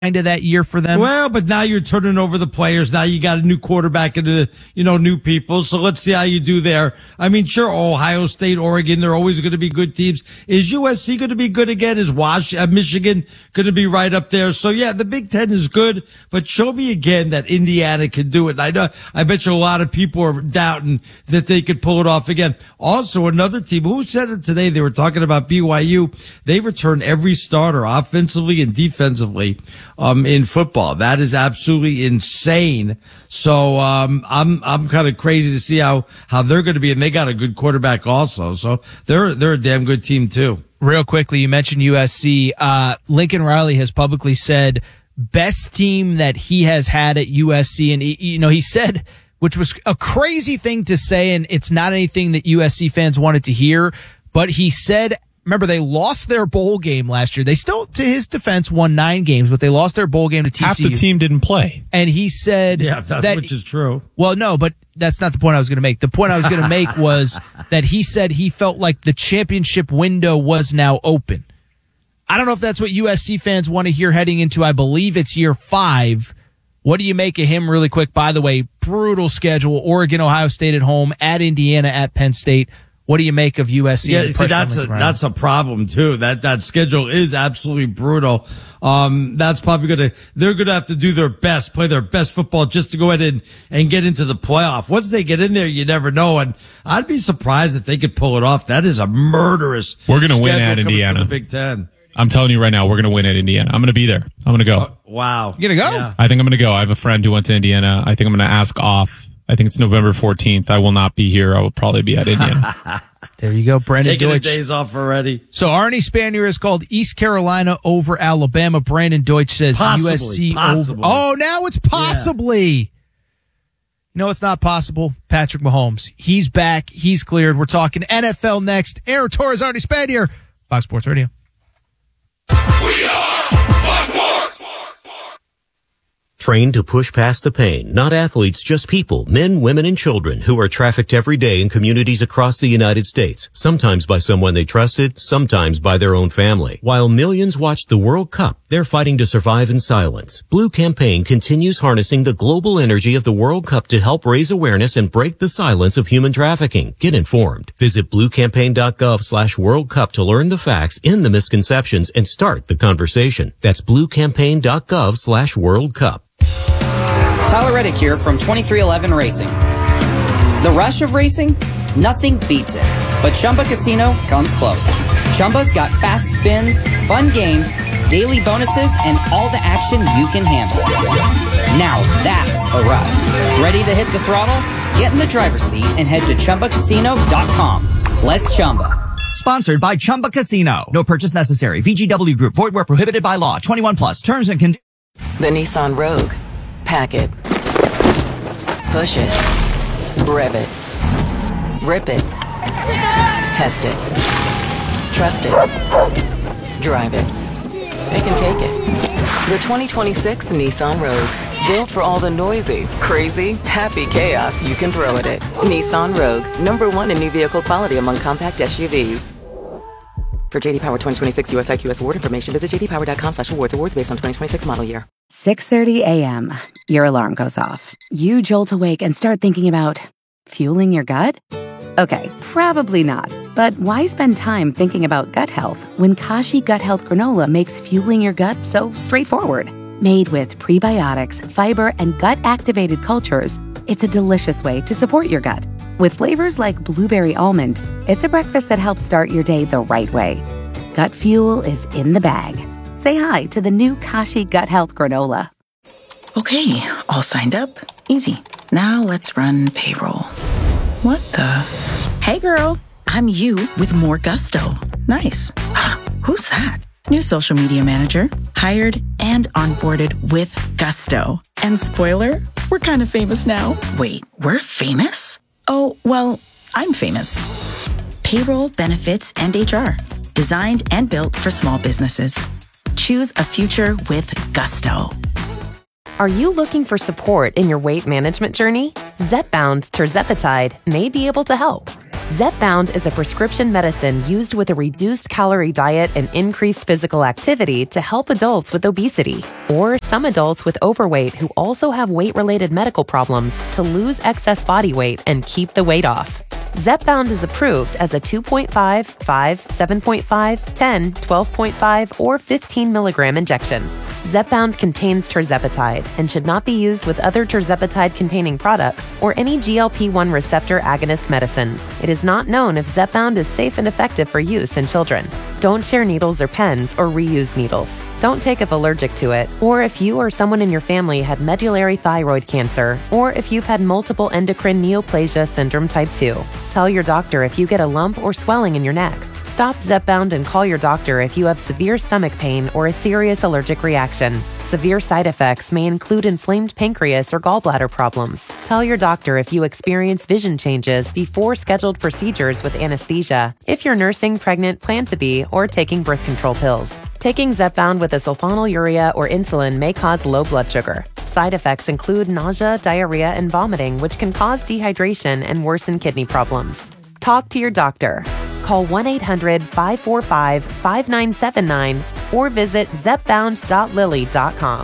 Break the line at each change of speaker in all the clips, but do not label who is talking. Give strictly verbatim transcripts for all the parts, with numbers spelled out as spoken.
kind of that year for them.
Well, but now you're turning over the players. Now you got a new quarterback and, a, you know, new people. So let's see how you do there. I mean, sure, Ohio State, Oregon, they're always going to be good teams. Is U S C going to be good again? Is Wash, uh, Michigan going to be right up there? So yeah, the Big Ten is good, but show me again that Indiana can do it. And I know, I bet you a lot of people are doubting that they could pull it off again. Also, another team, who said it today? They were talking about B Y U. They return every starter offensively and defensively. Um, in football. That is absolutely insane. So, um, I'm, I'm kind of crazy to see how, how they're going to be. And they got a good quarterback also. So they're, they're a damn good team too.
Real quickly, you mentioned U S C. Uh, Lincoln Riley has publicly said best team that he has had at U S C. And he, you know, he said, which was a crazy thing to say. And it's not anything that U S C fans wanted to hear, but he said, remember, they lost their bowl game last year. They still, to his defense, won nine games, but they lost their bowl game to T C U.
Half the team didn't play.
And he said
yeah, that's,
that,
which is true.
Well, no, but that's not the point I was going to make. The point I was going to make was that he said he felt like the championship window was now open. I don't know if that's what U S C fans want to hear heading into, I believe it's year five. What do you make of him really quick? By the way, brutal schedule. Oregon, Ohio State at home, at Indiana, at Penn State. What do you make of U S C?
Yeah, see, that's a, that's a problem too. That, that schedule is absolutely brutal. Um, that's probably gonna, they're gonna have to do their best, play their best football just to go ahead and, and get into the playoff. Once they get in there, you never know. And I'd be surprised if they could pull it off. That is a murderous
We're gonna win at Indiana.
The Big Ten.
I'm telling you right now, we're going to win at Indiana. I'm going to be there. I'm going to go.
Uh, wow.
You going to go?
Yeah.
I think I'm going to go. I have a friend who went to Indiana. I think I'm going to ask off. I think it's November fourteenth. I will not be here. I will probably be at Indiana.
There you go, Brandon
Taking
Deutsch.
the days off already.
So Arnie Spanier has called East Carolina over Alabama. Brandon Deutsch says
possibly,
U S C
possibly.
over. Oh, now it's possibly. Yeah. You know, it's not possible. Patrick Mahomes. He's back. He's cleared. We're talking N F L next. Aaron Torres, Arnie Spanier, Fox Sports Radio.
We are Fox Sports.
Trained to push past the pain, not athletes, just people, men, women, and children who are trafficked every day in communities across the United States, sometimes by someone they trusted, sometimes by their own family. While millions watched the World Cup, they're fighting to survive in silence. Blue Campaign continues harnessing the global energy of the World Cup to help raise awareness and break the silence of human trafficking. Get informed. Visit bluecampaign.gov slash World Cup to learn the facts, end the misconceptions, and start the conversation. That's bluecampaign.gov slash World Cup.
Tyler Reddick here from twenty-three eleven Racing. The rush of racing? Nothing beats it. But Chumba Casino comes close. Chumba's got fast spins, fun games, daily bonuses, and all the action you can handle. Now that's a ride. Ready to hit the throttle? Get in the driver's seat and head to Chumba Casino dot com. Let's Chumba.
Sponsored by Chumba Casino. No purchase necessary. V G W Group. Void where prohibited by law. twenty-one plus. Terms and conditions.
The Nissan Rogue. Pack it. Push it. Rev it. Rip it. Test it. Trust it. Drive it. It can take it. The twenty twenty-six Nissan Rogue. Built for all the noisy, crazy, happy chaos you can throw at it. Nissan Rogue. Number one in new vehicle quality among compact S U Vs. For J D Power twenty twenty-six U S I Q S award information, visit j d power dot com slash awards. Awards based on twenty twenty-six model year.
six thirty a.m. Your alarm goes off. You jolt awake and start thinking about fueling your gut? Okay, probably not. But why spend time thinking about gut health when Kashi Gut Health Granola makes fueling your gut so straightforward? Made with prebiotics, fiber, and gut-activated cultures, it's a delicious way to support your gut. With flavors like blueberry almond, it's a breakfast that helps start your day the right way. Gut fuel is in the bag. Say hi to the new Kashi Gut Health Granola.
Okay, all signed up. Easy. Now let's run payroll. What the? Hey girl, I'm you with more gusto. Nice. Who's that? New social media manager, hired and onboarded with gusto. And spoiler, we're kind of famous now. Wait, we're famous? Oh, well, I'm famous. Payroll, benefits, and H R. Designed and built for small businesses. Choose a future with gusto.
Are you looking for support in your weight management journey? Zepbound tirzepatide may be able to help. Zepbound is a prescription medicine used with a reduced calorie diet and increased physical activity to help adults with obesity, or some adults with overweight who also have weight-related medical problems to lose excess body weight and keep the weight off. Zepbound is approved as a two point five, five, seven point five, ten, twelve point five, or fifteen milligram injection. Zepbound contains tirzepatide and should not be used with other tirzepatide-containing products or any G L P one receptor agonist medicines. It is not known if Zepbound is safe and effective for use in children. Don't share needles or pens or reuse needles. Don't take if allergic to it, or if you or someone in your family had medullary thyroid cancer, or if you've had multiple endocrine neoplasia syndrome type two. Tell your doctor if you get a lump or swelling in your neck. Stop Zepbound and call your doctor if you have severe stomach pain or a serious allergic reaction. Severe side effects may include inflamed pancreas or gallbladder problems. Tell your doctor if you experience vision changes before scheduled procedures with anesthesia, if you're nursing, pregnant, plan to be, or taking birth control pills. Taking Zepbound with a sulfonylurea or insulin may cause low blood sugar. Side effects include nausea, diarrhea, and vomiting, which can cause dehydration and worsen kidney problems. Talk to your doctor. Call one eight hundred, five four five, five nine seven nine or visit zepbound dot lilly dot com.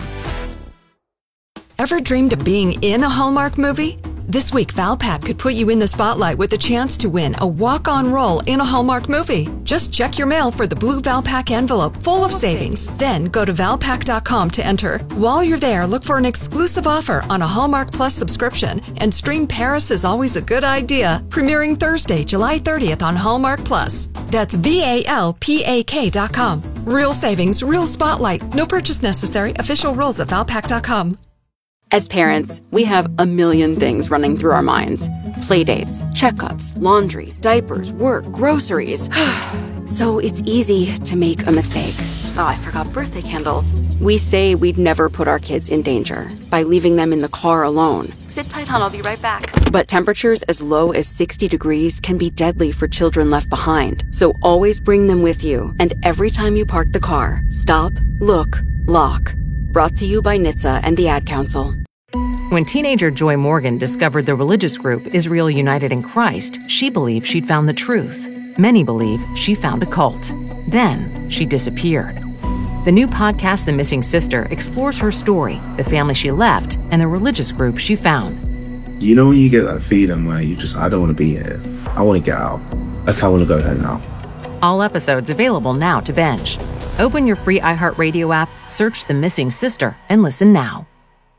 Ever dreamed of being in a Hallmark movie? This week, Valpak could put you in the spotlight with a chance to win a walk-on role in a Hallmark movie. Just check your mail for the blue Valpak envelope full of savings. Then go to valpak dot com to enter. While you're there, look for an exclusive offer on a Hallmark Plus subscription and stream Paris is Always a Good Idea, premiering Thursday, July thirtieth on Hallmark Plus. That's V A L P A K dot com. Real savings, real spotlight. No purchase necessary. Official rules at valpak dot com.
As parents, we have a million things running through our minds. Playdates, checkups, laundry, diapers, work, groceries. So it's easy to make a mistake. Oh, I forgot birthday candles. We say we'd never put our kids in danger by leaving them in the car alone.
Sit tight, hon, I'll be right back.
But temperatures as low as sixty degrees can be deadly for children left behind. So always bring them with you. And every time you park the car, stop, look, lock. Brought to you by N H T S A and the Ad Council.
When teenager Joy Morgan discovered the religious group Israel United in Christ, she believed she'd found the truth. Many believe she found a cult. Then she disappeared. The new podcast, The Missing Sister, explores her story, the family she left, and the religious group she found.
You know when you get that feeling where you just, I don't want to be here. I want to get out. Like, I want to go there now.
All episodes available now to binge. Open your free iHeartRadio app, search The Missing Sister, and listen now.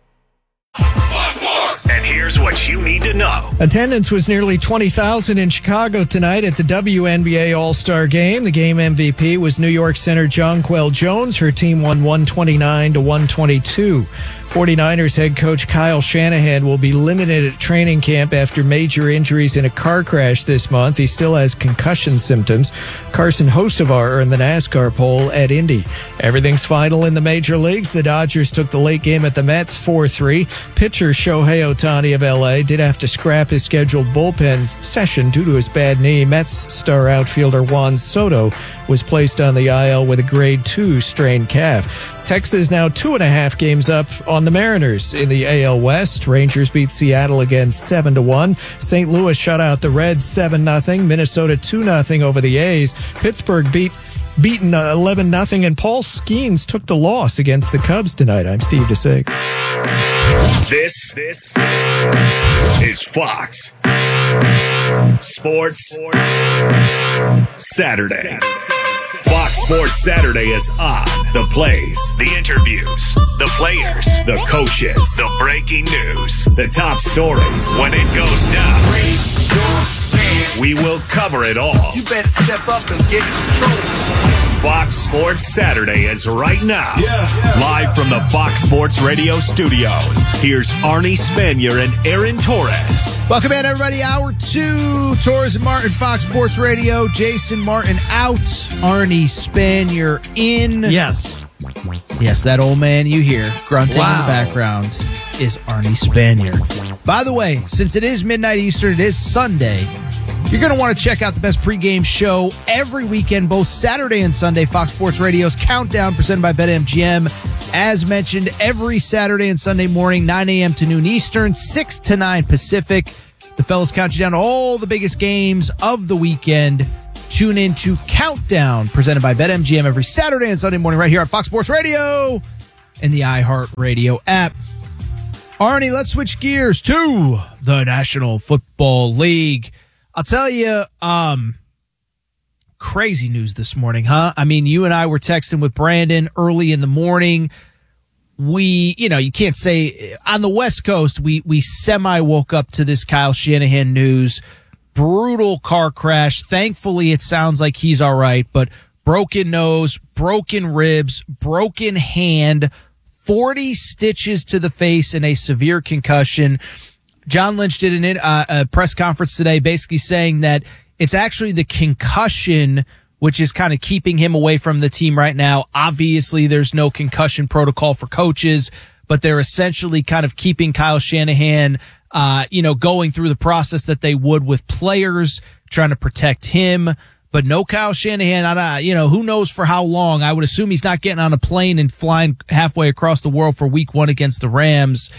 And here's what you need to know.
Attendance was nearly twenty thousand in Chicago tonight at the W N B A All-Star Game. The game M V P was New York center Jonquel Jones. Her team won one twenty-nine to one twenty-two. forty-niners head coach Kyle Shanahan will be limited at training camp after major injuries in a car crash this month. He still has concussion symptoms. Carson Hocevar earned the NASCAR pole at Indy. Everything's final in the major leagues. The Dodgers took the late game at the Mets four three. Pitcher Shohei Ohtani of L A did have to scrap his scheduled bullpen session due to his bad knee. Mets star outfielder Juan Soto was placed on the I L with a grade two strained calf. Texas now two and a half games up on the Mariners in the A L West. Rangers beat Seattle again seven to one. Saint Louis shut out the Reds seven nothing. Minnesota two nothing over the A's. Pittsburgh beat beaten eleven nothing, and Paul Skeens took the loss against the Cubs tonight. I'm Steve DeSig.
This, this is Fox Sports Saturday. Fox Sports Saturday is on. The plays, the interviews, the players, the coaches, the breaking news, the top stories. When it goes down, we will cover it all.
You better step up and get in control.
Fox Sports Saturday is right now.
Yeah, yeah,
live from the Fox Sports Radio studios. Here's Arnie Spanier and Aaron Torres.
Welcome in, everybody. Hour two. Torres and Martin, Fox Sports Radio. Jason Martin out. Arnie Spanier in.
Yes.
Yes, that old man you hear grunting
wow.
in the background is Arnie Spanier. By the way, since it is midnight Eastern, it is Sunday. You're going to want to check out the best pregame show every weekend, both Saturday and Sunday. Fox Sports Radio's Countdown, presented by BetMGM. As mentioned, every Saturday and Sunday morning, nine a.m. to noon Eastern, six to nine Pacific. The fellas count you down to all the biggest games of the weekend. Tune in to Countdown, presented by BetMGM every Saturday and Sunday morning right here on Fox Sports Radio and the iHeartRadio app. Arnie, let's switch gears to the National Football League. I'll tell you, um, crazy news this morning, huh? I mean, you and I were texting with Brandon early in the morning. We, you know, you can't say on the West Coast, we, we semi woke up to this Kyle Shanahan news. Brutal car crash. Thankfully, it sounds like he's all right, but broken nose, broken ribs, broken hand, forty stitches to the face, and a severe concussion. John Lynch did an, uh, a press conference today basically saying that it's actually the concussion which is kind of keeping him away from the team right now. Obviously, there's no concussion protocol for coaches, but they're essentially kind of keeping Kyle Shanahan, uh, you know, going through the process that they would with players, trying to protect him. But no Kyle Shanahan, uh, you know, who knows for how long. I would assume he's not getting on a plane and flying halfway across the world for week one against the Rams.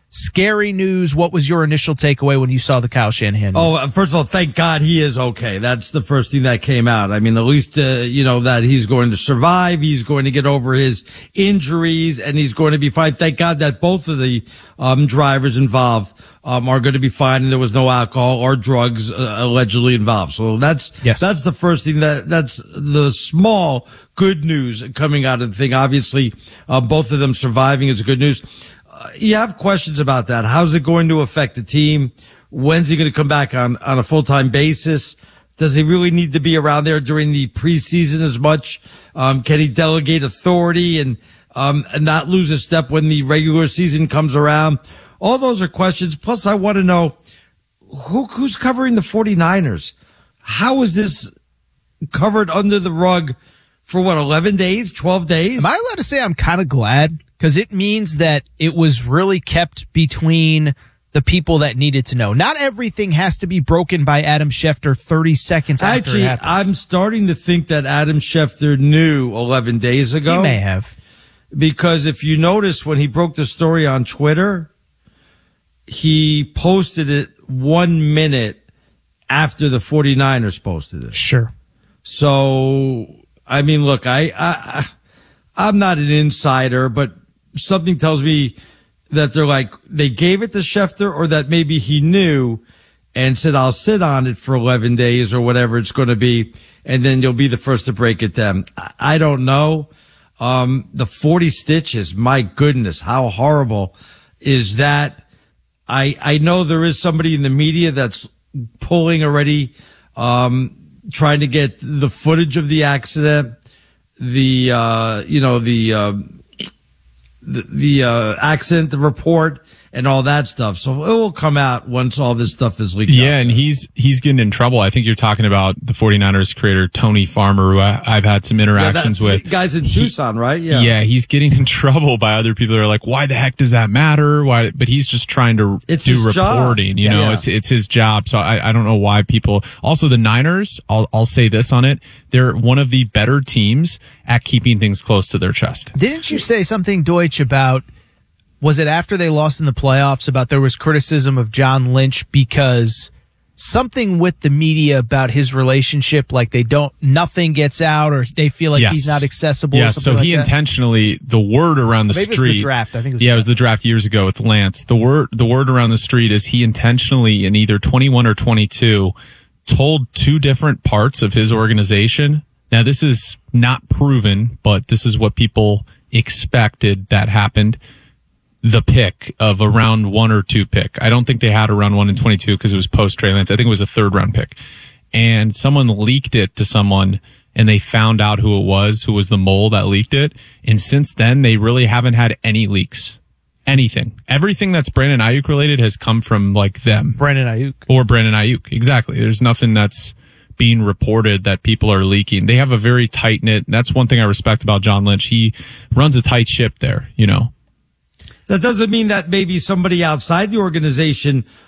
Scary news. What was your initial takeaway when you saw the Kyle Shanahan news?
Oh, first of all, thank God he is okay. That's the first thing that came out. I mean, at least, uh, you know, that he's going to survive. He's going to get over his injuries and he's going to be fine. Thank God that both of the, um, drivers involved, um, are going to be fine and there was no alcohol or drugs uh, allegedly involved. So that's, yes. that's the first thing that, that's the small good news coming out of the thing. Obviously, uh, both of them surviving is good news. Uh, you have questions about that. How's it going to affect the team? When's he going to come back on, on a full-time basis? Does he really need to be around there during the preseason as much? Um, can he delegate authority and, um, and not lose a step when the regular season comes around? All those are questions. Plus, I want to know who, who's covering the 49ers? How is this covered under the rug for what, eleven days, twelve days?
Am I allowed to say I'm kind of glad? Because it means that it was really kept between the people that needed to know. Not everything has to be broken by Adam Schefter thirty seconds after
Actually,
it happens.
I'm starting to think that Adam Schefter knew eleven days ago.
He may have.
Because if you notice, when he broke the story on Twitter, he posted it one minute after the 49ers posted it.
Sure.
So, I mean, look, I, I, I'm not an insider, but something tells me that they're like, they gave it to Schefter or that maybe he knew and said, I'll sit on it for eleven days or whatever it's going to be. And then you'll be the first to break it down. I don't know. Um, the forty stitches, my goodness, how horrible is that? I, I know there is somebody in the media that's pulling already, um, trying to get the footage of the accident, the, uh, you know, the, uh, the, the, uh, accident, the report and all that stuff. So it will come out once all this stuff is leaked out.
Yeah, and he's he's getting in trouble. I think you're talking about the 49ers creator, Tony Farmer, who I, I've had some interactions
yeah,
with.
Guys in
he,
Tucson, right? Yeah.
Yeah, he's getting in trouble by other people that are like, why the heck does that matter? Why? But he's just trying to
it's
do
his
reporting.
Job.
You know,
yeah.
it's it's his job. So I, I don't know why people. Also, the Niners, I'll, I'll say this on it. They're one of the better teams at keeping things close to their chest.
Didn't you say something, Deutsch, about, was it after they lost in the playoffs, about there was criticism of John Lynch because something with the media about his relationship, like they don't, nothing gets out or they feel like
yes.
he's not accessible?
Yeah,
or
so
like
he
that?
intentionally, the word around the
Maybe
street.
It was the draft. I think it was
yeah,
the
it was the draft years ago with Lance. The word, the word around the street is he intentionally in either twenty-one or twenty-two told two different parts of his organization. Now, this is not proven, but this is what people expected that happened. The pick of a round one or two pick. I don't think they had a round one in twenty-two because it was post Trey Lance. I think it was a third round pick. And someone leaked it to someone and they found out who it was, who was the mole that leaked it. And since then, they really haven't had any leaks. Anything. Everything that's Brandon Ayuk related has come from like them.
Brandon Ayuk.
Or Brandon Ayuk. Exactly. There's nothing that's being reported that people are leaking. They have a very tight knit. That's one thing I respect about John Lynch. He runs a tight ship there, you know.
That doesn't mean that maybe somebody outside the organization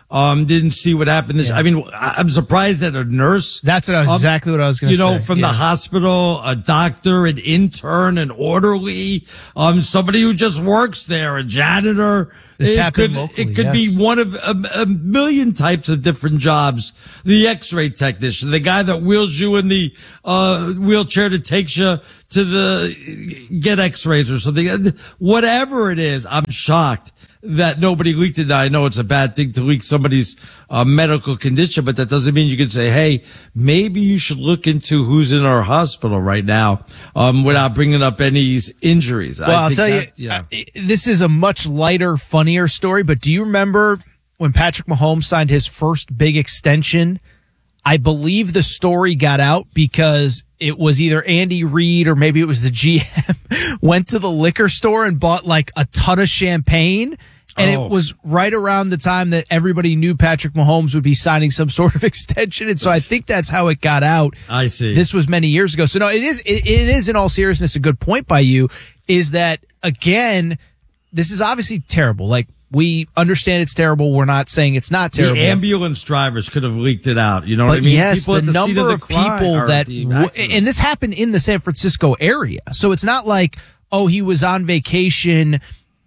Um, didn't see what happened. This,
Yeah.
I mean, I- I'm surprised that a nurse.
That's what I was,
um,
exactly what I was going to
You
say.
know, from
Yeah.
the hospital, a doctor, an intern, an orderly, um, somebody who just works there, a janitor.
This
it
happened
could,
locally,
it could
yes.
be one of a, a million types of different jobs. The x-ray technician, the guy that wheels you in the, uh, wheelchair that takes you to the, get x-rays or something. Whatever it is, I'm shocked that nobody leaked it. I know it's a bad thing to leak somebody's uh, medical condition, but that doesn't mean you can say, hey, maybe you should look into who's in our hospital right now, um, without bringing up any injuries.
Well,
I
I'll
think
tell
that-
you,
yeah.
uh, this is a much lighter, funnier story, but do you remember when Patrick Mahomes signed his first big extension? I believe the story got out because it was either Andy Reid or maybe it was the G M went to the liquor store and bought like a ton of champagne. And
Oh.
it was right around the time that everybody knew Patrick Mahomes would be signing some sort of extension. And so I think that's how it got out.
I see.
This was many years ago. So no, it is, it, it is in all seriousness a good point by you is that again, this is obviously terrible. Like we understand it's terrible. We're not saying it's not terrible.
The ambulance drivers could have leaked it out. You know
But
what I mean?
yes,
People
the
at the scene
number
the
of
crime
people
or
that,
the
w-
accident.
and this happened in the San Francisco area. So it's not like, oh, he was on vacation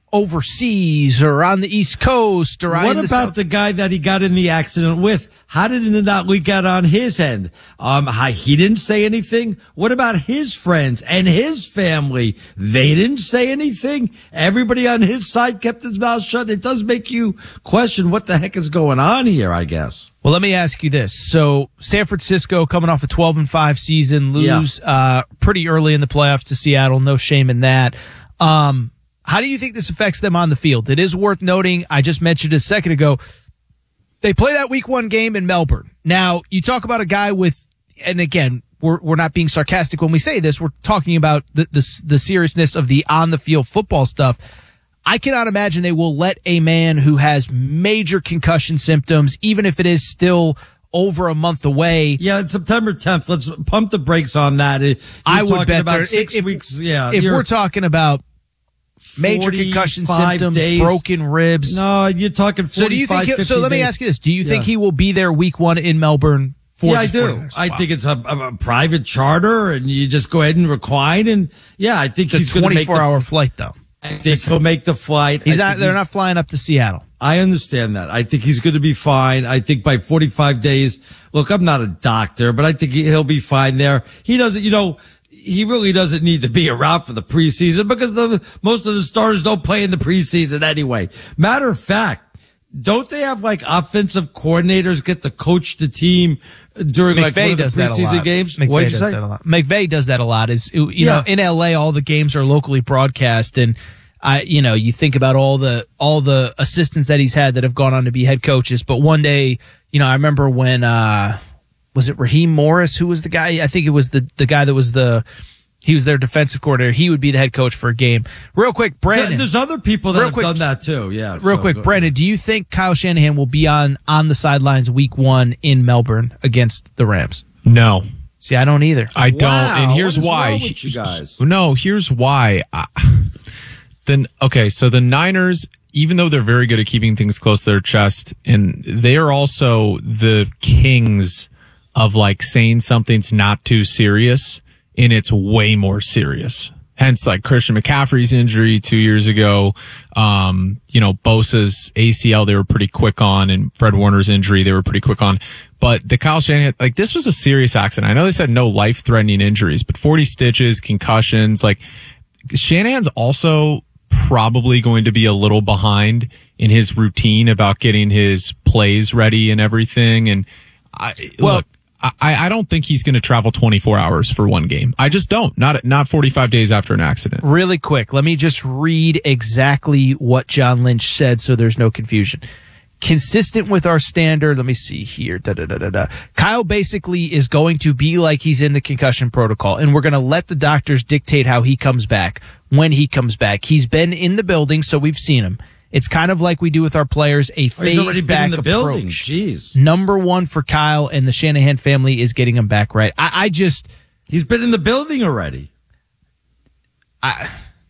overseas or on the East Coast or
What
in the
about
South.
the guy that he got in the accident with? How did it not leak out on his end? Um, how, he didn't say anything. What about his friends and his family? They didn't say anything. Everybody on his side kept his mouth shut. It does make you question what the heck is going on here, I guess.
Well, let me ask you this. So San Francisco coming off a twelve and five season, lose, uh, pretty early in the playoffs to Seattle. No shame in that. Um, How do you think this affects them on the field? It is worth noting, I just mentioned a second ago, they play that week one game in Melbourne. Now, you talk about a guy with, and again, we're, we're not being sarcastic when we say this, we're talking about the, the, the seriousness of the on the field football stuff. I cannot imagine they will let a man who has major concussion symptoms, even if it is still over a month away.
Yeah, it's September tenth. Let's pump the brakes on that. You're
I would
talking
bet
about
there-
six
if-
weeks. Yeah,
If
you're-
we're talking about major concussion
forty-five
symptoms,
days.
broken ribs.
No, you're talking
So do you think? He'll, so
fifty
let me
days.
ask you this: do you think
Yeah.
he will be there week one in Melbourne? For
Yeah, I
the
do.
49ers?
I
Wow.
think it's a, a, a private charter, and you just go ahead and recline. And yeah, I think
It's
he's
a
going to make
twenty-four
the
hour flight, though.
I think he'll make the flight.
He's
I
not.
think
They're
he's-
not flying up to Seattle.
I understand that. I think he's going to be fine. I think by forty-five days, look, I'm not a doctor, but I think he- he'll be fine there. He doesn't, you know, he really doesn't need to be around for the preseason because the, most of the stars don't play in the preseason anyway. Matter of fact, don't they have like offensive coordinators get to coach the team during like one
McVay
of the
does that a
preseason
lot.
games?
McVay
What did you
does
say?
that a lot. McVay does that a lot. Is you
Yeah.
know in L A all the games are locally broadcast, and I you know you think about all the all the assistants that he's had that have gone on to be head coaches. But one day, you know, I remember when uh was it Raheem Morris who was the guy? I think it was the the guy that was the he was their defensive coordinator. He would be the head coach for a game. Real quick, Brandon.
There's other people that
Real
have
quick-
done that too. Yeah.
Real
so
quick,
go-
Brandon, do you think Kyle Shanahan will be on on the sidelines week one in Melbourne against the Rams?
No.
See, I don't either.
I don't.
Wow,
And here's
what is
why.
wrong with you guys?
No, here's why. I, then, okay, so the Niners, even though they're very good at keeping things close to their chest, and they are also the kings of like saying something's not too serious and it's way more serious. Hence, like Christian McCaffrey's injury two years ago, um, you know, Bosa's A C L, they were pretty quick on, and Fred Warner's injury, they were pretty quick on. But the Kyle Shanahan, like, this was a serious accident. I know they said no life-threatening injuries, but forty stitches, concussions, like, Shanahan's also probably going to be a little behind in his routine about getting his plays ready and everything. And I,
Well-
look, I, I don't think he's going to travel twenty-four hours for one game. I just don't. Not not forty-five days after an accident.
Really quick, let me just read exactly what John Lynch said so there's no confusion. Consistent with our standard, let me see here. Da, da, da, da, da. Kyle basically is going to be like he's in the concussion protocol, and we're going to let the doctors dictate how he comes back, when he comes back. He's been in the building, so we've seen him. It's kind of like we do with our players, a
Oh, he's already
phased
been
back
in the
approach.
building. Jeez.
Number one for Kyle and the Shanahan family is getting him back right. I, I just,
He's been in the building already.
I,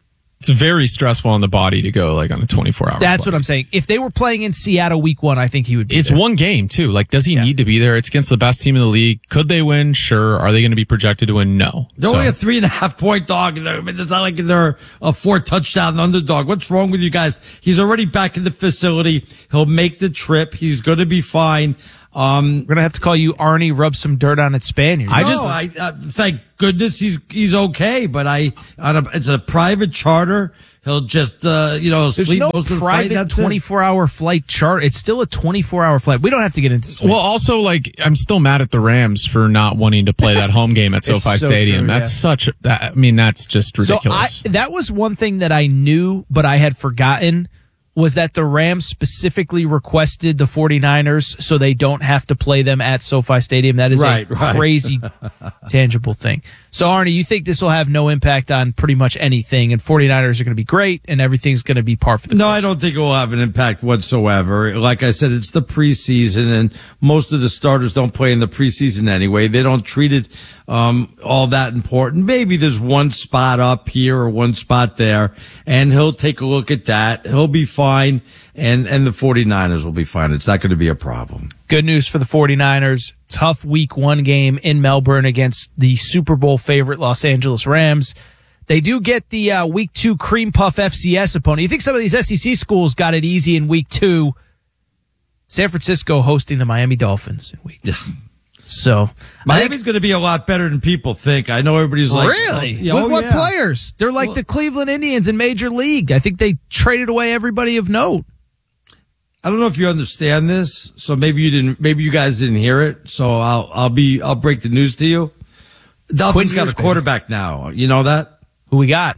It's very stressful on the body to go like on a twenty-four hour
That's
flight.
what I'm saying. If they were playing in Seattle week one, I think he would be
It's
there.
one game, too. Like, does he yeah. need to be there? It's against the best team in the league. Could they win? Sure. Are they going to be projected to win? No.
They're
so.
only a three and a half point dog. I mean, it's not like they're a four touchdown underdog. What's wrong with you guys? He's already back in the facility. He'll make the trip. He's going to be fine. Um,
We're going to have to call you Arnie, rub some dirt on it Spaniard.
I no, just, I, uh, thank goodness he's, he's okay, but I, on a, it's a private charter. He'll just, uh, you know,
There's
sleep
no
most of the
private
flight.
twenty-four hour flight chart. It's still a twenty-four hour flight. We don't have to get into this.
Well, also, like, I'm still mad at the Rams for not wanting to play that home game at SoFi
so
Stadium.
true,
that's
yeah.
such, a, I mean, that's just ridiculous.
So I, that was one thing that I knew, but I had forgotten, was that the Rams specifically requested the 49ers so they don't have to play them at SoFi Stadium. That is
right,
a
right.
crazy, tangible thing. So, Arnie, you think this will have no impact on pretty much anything, and 49ers are going to be great, and everything's going to be par for the
No,
course?
I don't think it will have an impact whatsoever. Like I said, it's the preseason, and most of the starters don't play in the preseason anyway. They don't treat it um all that important. Maybe there's one spot up here or one spot there, and he'll take a look at that. He'll be fine, and and the 49ers will be fine. It's not going to be a problem.
Good news for the 49ers. Tough week one game in Melbourne against the Super Bowl favorite Los Angeles Rams. They do get the uh, week two cream puff F C S opponent. You think some of these S E C schools got it easy in week two? San Francisco hosting the Miami Dolphins in week two. So
Miami's going to be a lot better than people think. I know everybody's like,
really?
Oh, yeah,
With
oh,
what
yeah.
players? They're like
Well,
the Cleveland Indians in Major League. I think they traded away everybody of note.
I don't know if you understand this, so maybe you didn't. Maybe you guys didn't hear it. So I'll I'll be I'll break the news to you. The Dolphins got a quarterback now. You know that?
Who we got?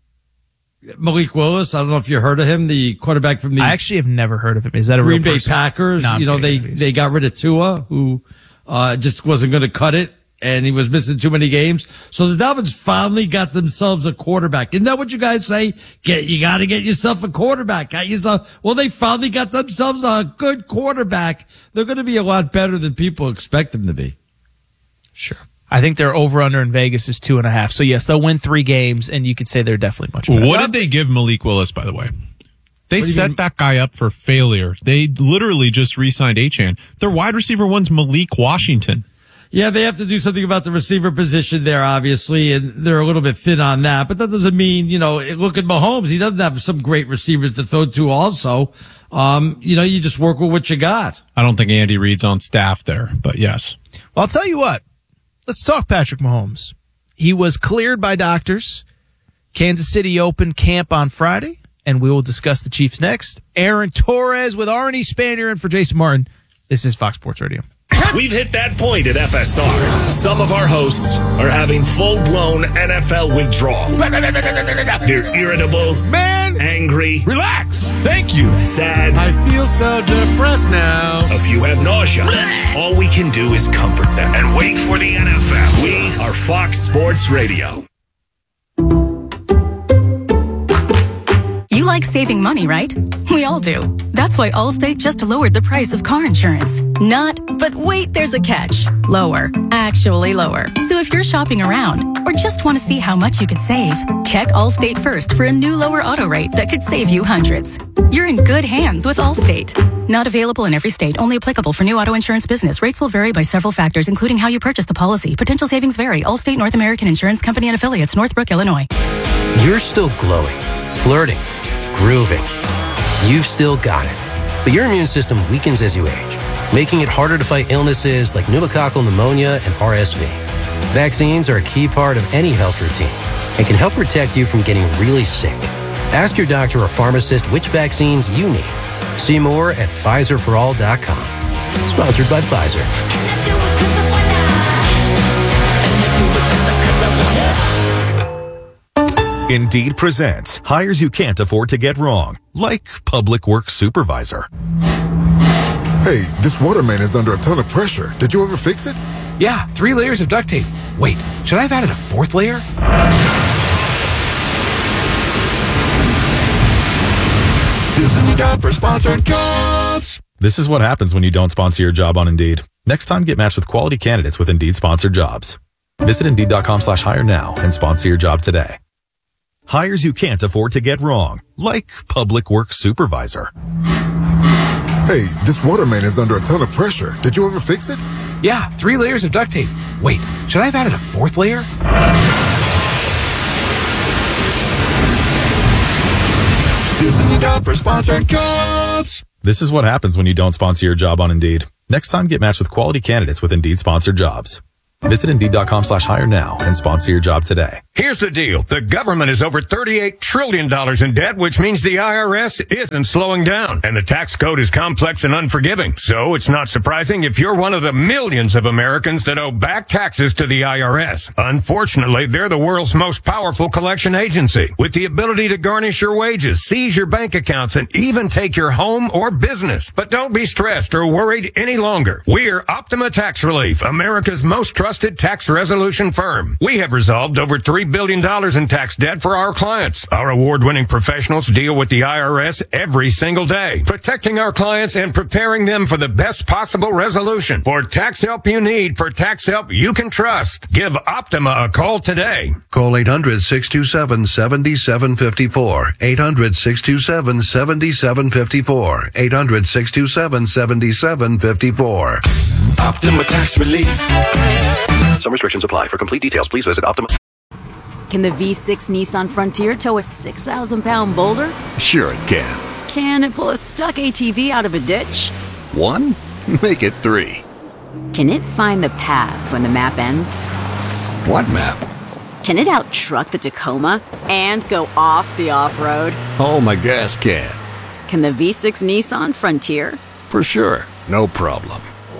Malik Willis. I don't know if you heard of him, the quarterback from the
I actually have never heard of him. Is that a
Green
real
Bay
person?
Packers.
No, I'm
you know they
kidding.
they got rid of Tua, who uh just wasn't going to cut it, and he was missing too many games. So the Dolphins finally got themselves a quarterback. Isn't that what you guys say? Get you got to get yourself a quarterback. Got yourself. Well, they finally got themselves a good quarterback. They're going to be a lot better than people expect them to be.
Sure. I think their over-under in Vegas is two and a half. So, yes, they'll win three games, and you could say they're definitely much better.
What did they give Malik Willis, by the way? They
What do you
set
mean?
that guy up for failure. They literally just re-signed Achane. Their wide receiver one's Malik Washington.
Yeah, they have to do something about the receiver position there, obviously, and they're a little bit thin on that. But that doesn't mean, you know, look at Mahomes. He doesn't have some great receivers to throw to also. Um, you know, you just work with what you got.
I don't think Andy Reid's on staff there, but yes.
Well, I'll tell you what. Let's talk Patrick Mahomes. He was cleared by doctors. Kansas City opened camp on Friday, and we will discuss the Chiefs next. Aaron Torres with Arnie Spanier and for Jason Martin. This is Fox Sports Radio.
We've hit that point at F S R. Some of our hosts are having full-blown N F L withdrawal. They're irritable, man, angry,
relax. Thank you.
sad.
I feel so depressed now.
A few have nausea. All we can do is comfort them and wait for the N F L. We are Fox Sports Radio.
You like saving money, right? We all do. That's why Allstate just lowered the price of car insurance. Not, but wait, there's a catch. Lower. Actually lower. So if you're shopping around or just want to see how much you could save, check Allstate first for a new lower auto rate that could save you hundreds. You're in good hands with Allstate. Not available in every state. Only applicable for new auto insurance business. Rates will vary by several factors, including how you purchase the policy. Potential savings vary. Allstate North American Insurance Company and Affiliates, Northbrook, Illinois.
You're still glowing, flirting, grooving. You've still got it. But your immune system weakens as you age, making it harder to fight illnesses like pneumococcal pneumonia and R S V. Vaccines are a key part of any health routine and can help protect you from getting really sick. Ask your doctor or pharmacist which vaccines you need. See more at Pfizer for all dot com. Sponsored by Pfizer.
Indeed presents hires you can't afford to get wrong, like public works supervisor.
Hey, this water main is under a ton of pressure. Did you ever fix it?
Yeah, three layers of duct tape. Wait, should I have added a fourth layer?
This is a job for sponsored jobs. This is what happens when you don't sponsor your job on Indeed. Next time, get matched with quality candidates with Indeed sponsored jobs. Visit Indeed.com slash hire now and sponsor your job today. Hires you can't afford to get wrong, like public works supervisor.
Hey, this water main is under a ton of pressure. Did you ever fix it?
Yeah, three layers of duct tape. Wait, should I have added a fourth layer?
This is the job for sponsored jobs. This is what happens when you don't sponsor your job on Indeed. Next time, get matched with quality candidates with Indeed sponsored jobs. Visit Indeed.com slash hire now and sponsor your job today.
Here's the deal. The government is over thirty-eight trillion dollars in debt, which means the I R S isn't slowing down. And the tax code is complex and unforgiving. So it's not surprising if you're one of the millions of Americans that owe back taxes to the I R S. Unfortunately, they're the world's most powerful collection agency, with the ability to garnish your wages, seize your bank accounts, and even take your home or business. But don't be stressed or worried any longer. We're Optima Tax Relief, America's most trusted tax resolution firm. We have resolved over three billion dollars in tax debt for our clients. Our award-winning professionals deal with the I R S every single day, protecting our clients and preparing them for the best possible resolution. For tax help you need, for tax help you can trust, give Optima a call today.
Call eight hundred, six two seven, seven seven five four. eight hundred, six two seven, seven seven five four. eight hundred, six two seven, seven seven five four.
Optima Tax Relief.
Some restrictions apply. For complete details, please visit Optima.
Can the V six Nissan Frontier tow a six thousand pound boulder?
Sure it can.
Can it pull a stuck A T V out of a ditch?
One? Make it three.
Can it find the path when the map ends?
What map?
Can it out-truck the Tacoma and go off the off-road?
Oh, my gas can.
Can the V six Nissan Frontier?
For sure. No problem.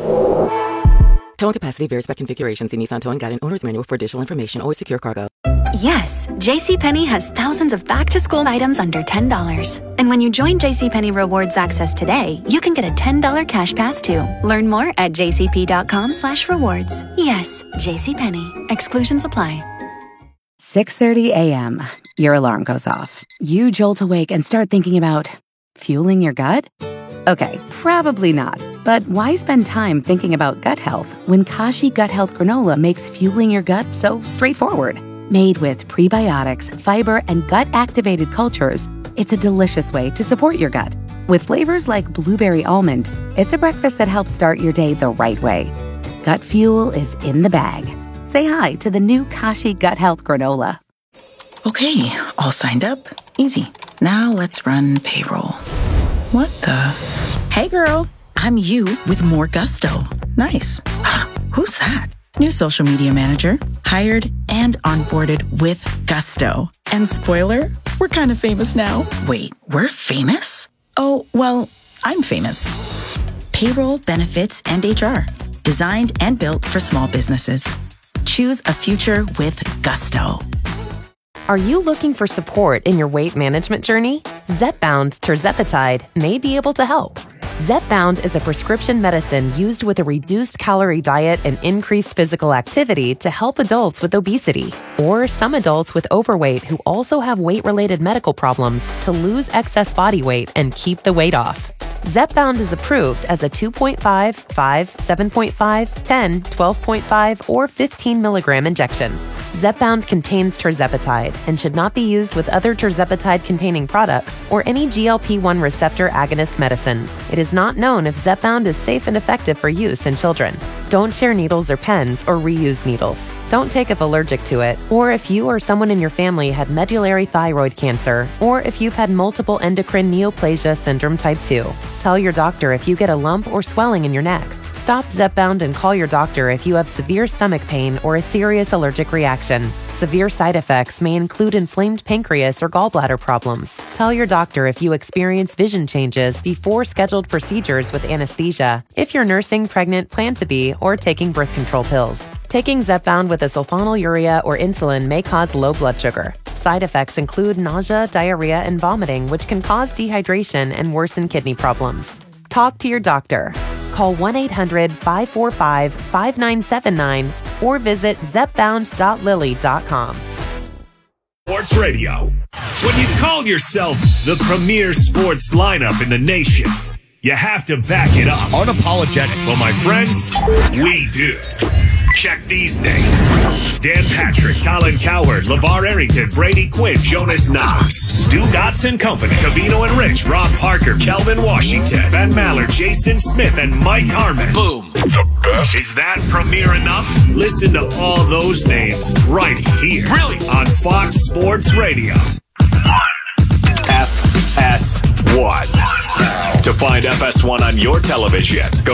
Towing capacity varies by configuration. See Nissan Towing Guide and Owner's Manual for additional information. Always secure cargo.
Yes, JCPenney has thousands of back-to-school items under ten dollars. And when you join JCPenney Rewards Access today, you can get a ten dollars cash pass too. Learn more at jcp.com slash rewards. Yes, JCPenney. Exclusions apply.
six thirty a.m. Your alarm goes off. You jolt awake and start thinking about fueling your gut? Okay, probably not. But why spend time thinking about gut health when Kashi Gut Health Granola makes fueling your gut so straightforward? Made with prebiotics, fiber, and gut-activated cultures, it's a delicious way to support your gut. With flavors like blueberry almond, it's a breakfast that helps start your day the right way. Gut fuel is in the bag. Say hi to the new Kashi Gut Health Granola.
Okay, all signed up. Easy. Now let's run payroll. What the? Hey girl, I'm you with more gusto. Nice. Who's that? New social media manager, hired and onboarded with gusto. And spoiler, we're kind of famous now. Wait, we're famous? Oh, well, I'm famous. Payroll, benefits, and H R. Designed and built for small businesses. Choose a future with gusto.
Are you looking for support in your weight management journey? Zepbound tirzepatide may be able to help. Zepbound is a prescription medicine used with a reduced calorie diet and increased physical activity to help adults with obesity or some adults with overweight who also have weight-related medical problems to lose excess body weight and keep the weight off. Zepbound is approved as a two point five, five, seven point five, ten, twelve point five, or fifteen milligram injection. Zepbound contains tirzepatide and should not be used with other tirzepatide-containing products or any G L P one receptor agonist medicines. It is not known if Zepbound is safe and effective for use in children. Don't share needles or pens or reuse needles. Don't take if allergic to it, or if you or someone in your family had medullary thyroid cancer, or if you've had multiple endocrine neoplasia syndrome type two. Tell your doctor if you get a lump or swelling in your neck. Stop Zepbound and call your doctor if you have severe stomach pain or a serious allergic reaction. Severe side effects may include inflamed pancreas or gallbladder problems. Tell your doctor if you experience vision changes before scheduled procedures with anesthesia, if you're nursing, pregnant, plan to be, or taking birth control pills. Taking Zepbound with a sulfonylurea or insulin may cause low blood sugar. Side effects include nausea, diarrhea, and vomiting, which can cause dehydration and worsen kidney problems. Talk to your doctor. Call one eight hundred, five four five, five nine seven nine or visit zepbound dot lilly dot com.
Sports Radio. When you call yourself the premier sports lineup in the nation, you have to back it up.
Unapologetic.
Well, my friends, we do. Check these names. Dan Patrick, Colin Cowherd, LeVar Arrington, Brady Quinn, Jonas Knox, Stu Dotson Company, Cavino and Rich, Rob Parker, Kelvin Washington, Ben Maller, Jason Smith, and Mike Harmon. Boom. The best. Is that premiere enough? Listen to all those names right here. Really? On Fox Sports Radio. F S one. To find F S one on your television, go